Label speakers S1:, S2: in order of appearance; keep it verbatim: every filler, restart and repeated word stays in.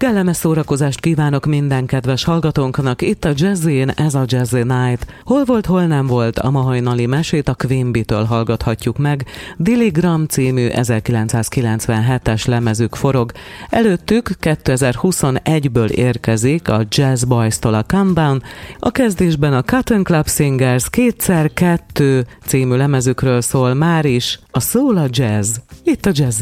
S1: Kellemes szórakozást kívánok minden kedves hallgatónknak, itt a Jazzin, ez a Jazzy Night. Hol volt, hol nem volt, a ma hajnali mesét a Queen Bee-től hallgathatjuk meg. Dilly Graham című ezerkilencszázkilencvenhetes lemezük forog. Előttük kétezer-huszonegyből érkezik a Jazz Boys-tól a Calm Down, a kezdésben a Cotton Club Singers kétszer kettő című lemezükről szól már is a Soul a Jazz, itt a Jazz.